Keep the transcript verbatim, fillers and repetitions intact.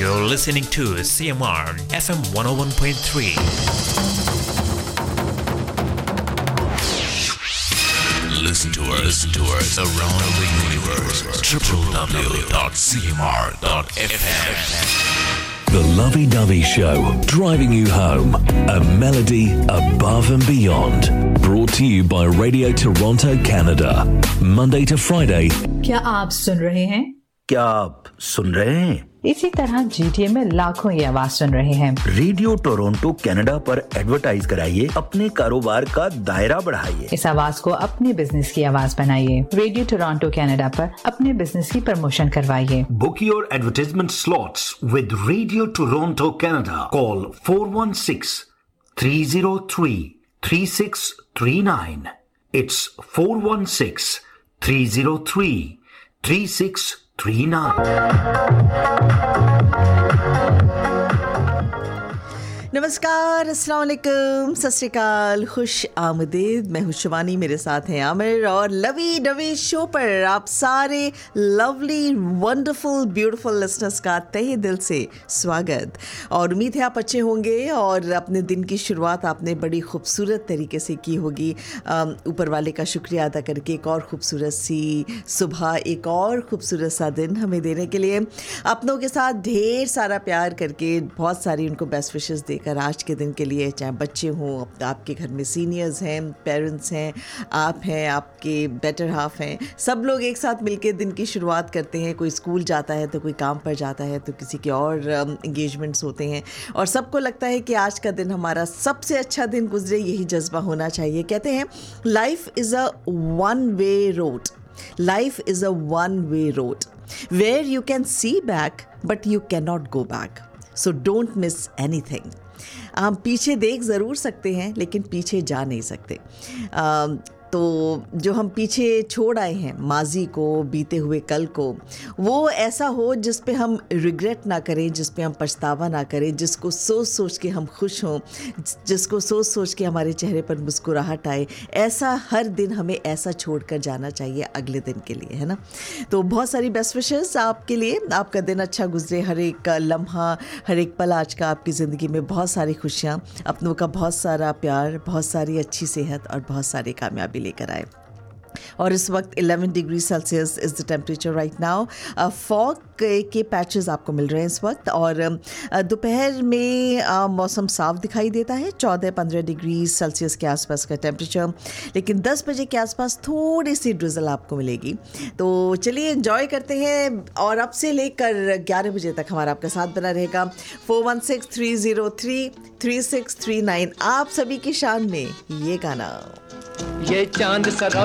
You're listening to C M R F M one oh one point three. Listen to us, listen to us around the universe. w w w dot c m r dot f m. The Lovey Dovey Show, driving you home. A melody above and beyond. Brought to you by Radio Toronto, Canada. Monday to Friday. क्या आप सुन रहे हैं? क्या आप सुन रहे हैं? इसी तरह जीटीए में लाखों ये आवाज सुन रहे हैं। रेडियो टोरंटो कनाडा पर एडवर्टाइज कराइए, अपने कारोबार का दायरा बढ़ाइए। इस आवाज को अपने बिजनेस की आवाज बनाइए। रेडियो टोरंटो कनाडा पर अपने बिजनेस की प्रमोशन करवाइए। Book your advertisement slots with Radio Toronto Canada. Call four one six, three oh three, three six three nine. It's four one six, three oh three, three six three nine. नमस्कार, अस्सलाम वालेकुम, सत श्री अकाल, खुश आमदीद। मैं हूँ शिवानी, मेरे साथ हैं आमिर और लवी डवी शो पर आप सारे लवली वंडरफुल ब्यूटीफुल लिसनर्स का तहे दिल से स्वागत। और उम्मीद है आप अच्छे होंगे और अपने दिन की शुरुआत आपने बड़ी खूबसूरत तरीके से की होगी। ऊपर वाले का शुक्रिया अदा करके एक और ख़ूबसूरत सी सुबह, एक और ख़ूबसूरत सा दिन हमें देने के लिए अपनों के साथ ढेर सारा प्यार करके बहुत सारी उनको बेस्ट विशेस दे कर आज के दिन के लिए, चाहे बच्चे हों, आपके घर में सीनियर्स हैं, पेरेंट्स हैं, आप हैं, आपके बेटर हाफ हैं, सब लोग एक साथ मिलकर दिन की शुरुआत करते हैं। कोई स्कूल जाता है तो कोई काम पर जाता है तो किसी के और एंगेजमेंट्स होते हैं और सबको लगता है कि आज का दिन हमारा सबसे अच्छा दिन गुजरे। यही जज्बा होना चाहिए। कहते हैं life is a one way road, life is a one way road where you can see back but you can not go back, so don't miss anything. हम पीछे देख ज़रूर सकते हैं लेकिन पीछे जा नहीं सकते। आ, तो जो हम पीछे छोड़ आए हैं, माजी को, बीते हुए कल को, वो ऐसा हो जिस पे हम रिग्रेट ना करें, जिस पे हम पछतावा ना करें, जिसको सोच सोच के हम खुश हों, जिसको सोच सोच के हमारे चेहरे पर मुस्कुराहट आए। ऐसा हर दिन हमें ऐसा छोड़ कर जाना चाहिए अगले दिन के लिए, है ना। तो बहुत सारी बेस्ट विशेस आपके लिए, आपका दिन अच्छा गुजरे, हर एक लम्हा, हर एक पल आज का आपकी ज़िंदगी में बहुत सारी खुशियाँ, अपनों का बहुत सारा प्यार, बहुत सारी अच्छी सेहत और बहुत सारी कामयाबी लेकर आए। और इस वक्त eleven degree Celsius is the temperature right now. Fog के पैचेस आपको मिल रहे हैं इस वक्त और दोपहर में आ, मौसम साफ दिखाई देता है, चौदह पंद्रह डिग्री सेल्सियस के आसपास का टेम्परेचर, लेकिन दस बजे के आसपास थोड़ी सी ड्रिजल आपको मिलेगी। तो चलिए एंजॉय करते हैं और अब से लेकर ग्यारह बजे तक हमारा आपका साथ बना रहेगा। Four one six three zero three three six three nine आप सभी की शान में ये गाना। ये चांद सा